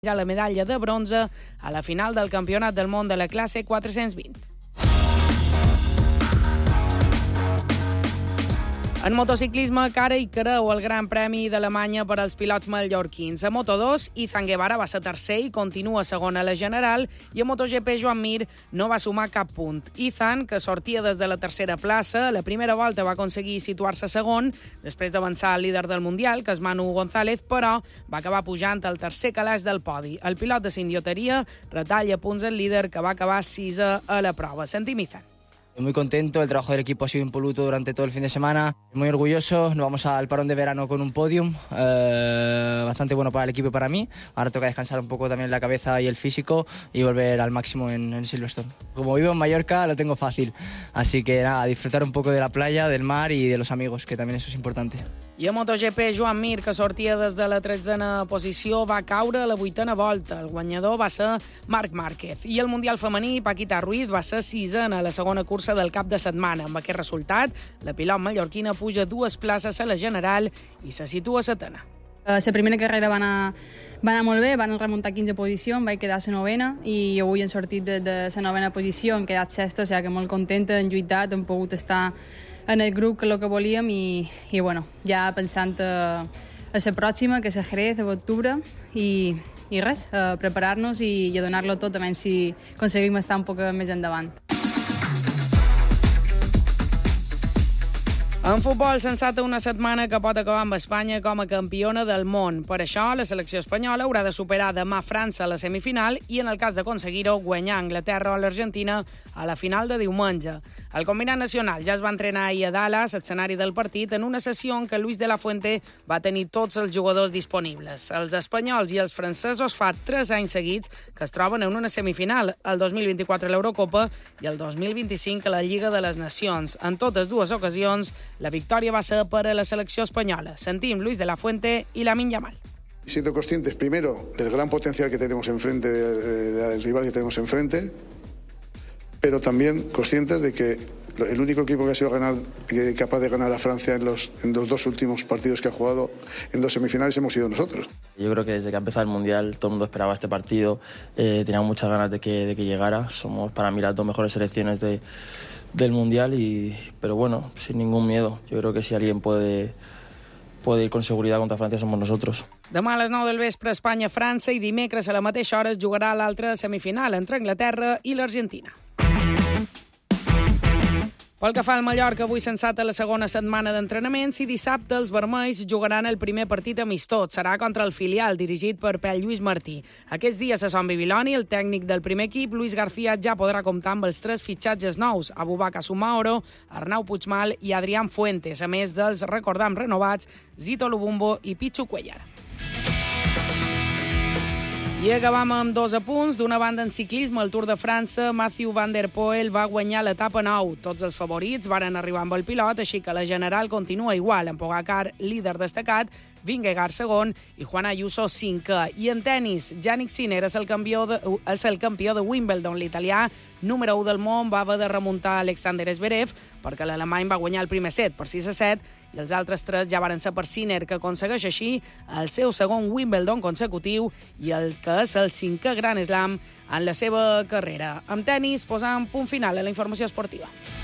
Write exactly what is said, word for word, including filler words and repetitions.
ja la medalla de bronze a la final del Campionat del Món de la classe quatre-cents vint. En motociclisme, cara i creu el Gran Premi d'Alemanya per als pilots mallorquins. A Moto dos, Izan Guevara va ser tercer i continua segon a la general, i a MotoGP, Joan Mir no va sumar cap punt. Izan, que sortia des de la tercera plaça, la primera volta va aconseguir situar-se segon, després d'avançar el líder del Mundial, que és Manu González, però va acabar pujant al tercer calaix del podi. El pilot de Sindioteria retalla punts al líder, que va acabar sisè a la prova. Sentim Izan. Muy contento, el trabajo del equipo ha sido impoluto durante todo el fin de semana. Muy orgulloso, nos vamos al parón de verano con un podium, eh, bastante bueno para el equipo y para mí. Ahora toca descansar un poco también la cabeza y el físico y volver al máximo en, en Silverstone. Como vivo en Mallorca lo tengo fácil, así que nada, disfrutar un poco de la playa, del mar y de los amigos, que también eso es importante. I a MotoGP, Joan Mir, que sortia des de la tretzena posició, va caure a la vuitena volta. El guanyador va ser Marc Márquez. I el Mundial femení, Paquita Ruiz, va ser sisena a la segona cursa del cap de setmana. Amb aquest resultat, la pilot mallorquina puja dues places a la general i se situa setena. La primera carrera va anar, va anar molt bé, van remuntar quinze posicions, vaig quedar a la novena i avui hem sortit de, de la novena posició, hem quedat sexta, o sigui que molt contenta, hem lluitat, hem pogut estar en el grup que és el que volíem i, i bueno, ja pensant a, a la pròxima, que és a Jerez, a l'octubre, i, i res, a preparar-nos i, i a donar-lo tot, a veure si aconseguim estar un poc més endavant. En futbol, sensata una setmana que pot acabar amb Espanya com a campiona del món. Per això, la selecció espanyola haurà de superar demà França a la semifinal i, en el cas d'aconseguir-ho, guanyar Anglaterra o l'Argentina a la final de diumenge. El combinat nacional ja es va entrenar ahir a Dallas, escenari del partit, en una sessió en què Luis de la Fuente va tenir tots els jugadors disponibles. Els espanyols i els francesos fa tres anys seguits que es troben en una semifinal, el dos mil vint-i-quatre a l'Eurocopa i el dos mil vint-i-cinc a la Lliga de les Nacions. En totes dues ocasions, la victòria va ser per a la selecció espanyola. Sentim Luis de la Fuente y Lamine Yamal. Siendo conscientes, primero, del gran potencial que tenemos enfrente, del rival que tenemos enfrente, pero también conscientes de que el único equipo que ha sido ganar, capaz de ganar a Francia en los, en los dos últimos partidos que ha jugado en dos semifinales hemos sido nosotros. Yo creo que desde que ha empezado el Mundial todo el mundo esperaba este partido, eh, teníamos muchas ganas de que, de que llegara. Somos para mí las dos mejores selecciones de, del Mundial, y, pero bueno, sin ningún miedo. Yo creo que si alguien puede, puede ir con seguridad contra Francia somos nosotros. Demà a les nou del vespre, Espanya-França, i dimecres a la mateixa hora es jugarà l'altra semifinal entre Anglaterra i l'Argentina. Pel que fa al Mallorca, avui sensata la segona setmana d'entrenaments i dissabte els vermells jugaran el primer partit amistós. Serà contra el filial, dirigit per Pep Lluís Martí. Aquests dies a Son Bibiloni, el tècnic del primer equip, Luis García, ja podrà comptar amb els tres fitxatges nous, Abubakar Sumaoro, Arnau Puigmal i Adrián Fuentes, a més dels, recordam, renovats, Zito Lubumbo i Pichu Cuellar. I acabam amb dos apunts. D'una banda, en ciclisme, al Tour de França, Mathieu van der Poel va guanyar l'etapa nou. Tots els favorits varen arribar amb el pilot, així que la general continua igual, amb Pogacar, líder destacat, Vingegaard segon i Juan Ayuso cinquè. I en tennis, Jannik Sinner és el campió de, és el campió de Wimbledon. L'italià, número u del món, va haver de remuntar Alexander Zverev perquè l'alemany va guanyar el primer set per sis a set i els altres tres ja varen ser per Sinner, que aconsegueix així el seu segon Wimbledon consecutiu i el que és el cinquè Grand Slam en la seva carrera. Amb tennis posam punt final a la informació esportiva.